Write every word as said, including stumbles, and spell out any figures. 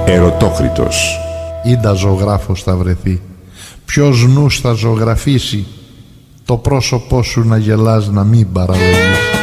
Ερωτόκριτος. Ήντα ζωγράφος θα βρεθεί. Ποιος νους θα ζωγραφίσει το πρόσωπό σου να γελάς, να μην παραλογείς.